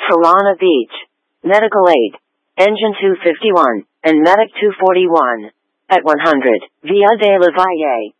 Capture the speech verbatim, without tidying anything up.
Piranha Beach, Medical Aid, Engine two fifty-one, and Medic two forty-one. At one hundred, Via de la Valle,